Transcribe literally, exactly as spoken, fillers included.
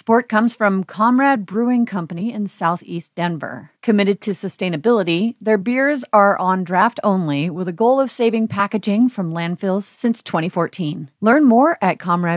Support comes from Comrade Brewing Company in Southeast Denver. Committed to sustainability, their beers are on draft only with a goal of saving packaging from landfills since twenty fourteen. Learn more at comrade